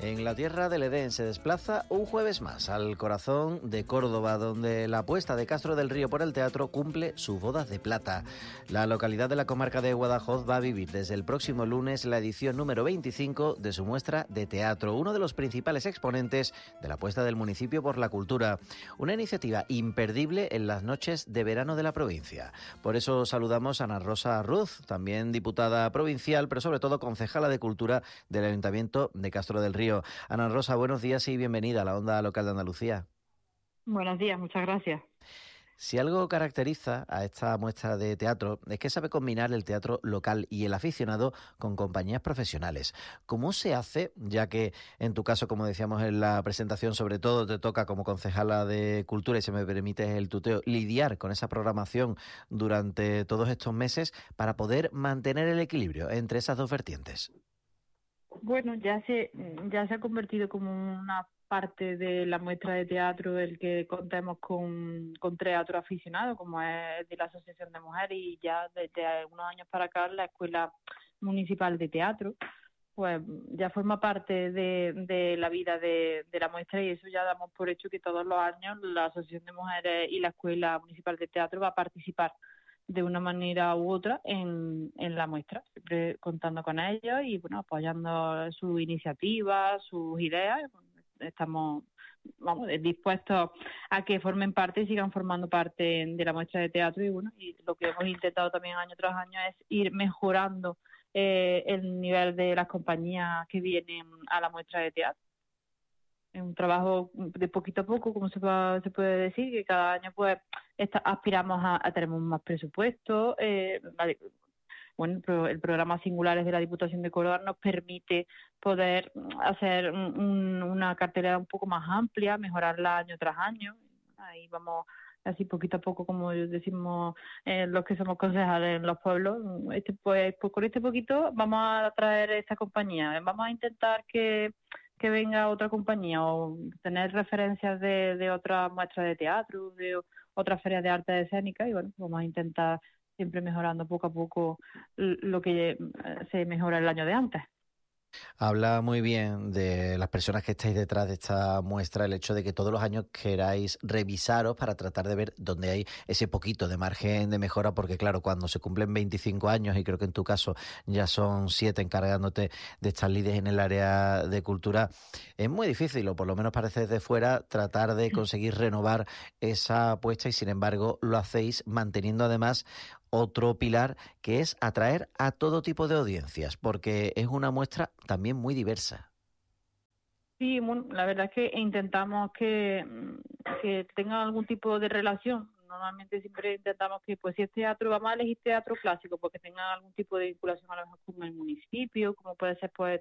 En la tierra del Edén se desplaza un jueves más al corazón de Córdoba, donde la apuesta de Castro del Río por el teatro cumple sus bodas de plata. La localidad de la comarca de Guadajoz va a vivir desde el próximo lunes la edición número 25 de su muestra de teatro, uno de los principales exponentes de la apuesta del municipio por la cultura. Una iniciativa imperdible en las noches de verano de la provincia. Por eso saludamos a Ana Rosa Ruz, también diputada provincial, pero sobre todo concejala de Cultura del Ayuntamiento de Castro del Río. Ana Rosa, buenos días y bienvenida a la Onda Local de Andalucía. Buenos días, muchas gracias. Si algo caracteriza a esta muestra de teatro es que sabe combinar el teatro local y el aficionado con compañías profesionales. ¿Cómo se hace, ya que en tu caso, como decíamos en la presentación, sobre todo te toca como concejala de Cultura y se me permite el tuteo, lidiar con esa programación durante todos estos meses para poder mantener el equilibrio entre esas dos vertientes? Bueno, ya se ha convertido como una parte de la muestra de teatro el que contemos con teatro aficionado, como es de la Asociación de Mujeres, y ya desde unos años para acá la Escuela Municipal de Teatro, pues ya forma parte de la vida de la muestra, y eso ya damos por hecho que todos los años la Asociación de Mujeres y la Escuela Municipal de Teatro va a participar de una manera u otra en la muestra, siempre contando con ellos y bueno, apoyando sus iniciativas, sus ideas. Estamos dispuestos a que formen parte y sigan formando parte de la muestra de teatro, y bueno, y lo que hemos intentado también año tras año es ir mejorando el nivel de las compañías que vienen a la muestra de teatro. Es un trabajo de poquito a poco, como se puede decir, que cada año pues aspiramos a tener más presupuesto. El programa Singulares de la Diputación de Córdoba nos permite poder hacer una cartelera un poco más amplia, mejorarla año tras año. Ahí vamos así poquito a poco, como decimos los que somos concejales en los pueblos. Pues con este poquito vamos a traer esta compañía. Vamos a intentar que venga otra compañía o tener referencias de otras muestras de teatro, de otras ferias de arte escénica, y bueno, vamos a intentar siempre mejorando poco a poco lo que se mejora el año de antes. Habla muy bien de las personas que estáis detrás de esta muestra, el hecho de que todos los años queráis revisaros para tratar de ver dónde hay ese poquito de margen de mejora, porque claro, cuando se cumplen 25 años, y creo que en tu caso ya son 7 encargándote de estas lides en el área de cultura, es muy difícil, o por lo menos parece desde fuera, tratar de conseguir renovar esa apuesta, y sin embargo lo hacéis manteniendo además otro pilar, que es atraer a todo tipo de audiencias, porque es una muestra también muy diversa. Sí, bueno, la verdad es que intentamos que tengan algún tipo de relación. Normalmente siempre intentamos que, pues si es teatro, vamos a elegir teatro clásico, porque tenga algún tipo de vinculación a lo mejor con el municipio, como puede ser pues